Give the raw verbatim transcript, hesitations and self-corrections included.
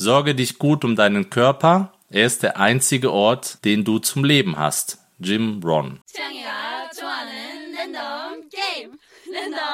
Sorge dich gut um deinen Körper. Er ist der einzige Ort, den du zum Leben hast. Jim Rohn. 태양이가 좋아하는 랜덤 게임 랜덤